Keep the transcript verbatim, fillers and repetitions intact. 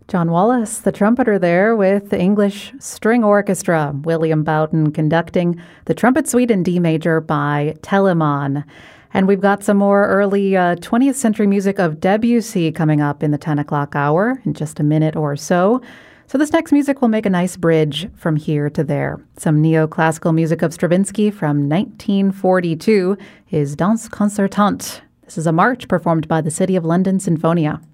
John Wallace, the trumpeter there with the English String Orchestra. William Bowden conducting the Trumpet Suite in D major by Telemann. And we've got some more early uh, twentieth century music of Debussy coming up in the ten o'clock hour in just a minute or so. So this next music will make a nice bridge from here to there. Some neoclassical music of Stravinsky from nineteen forty-two is Danse Concertante. This is a march performed by the City of London Sinfonia.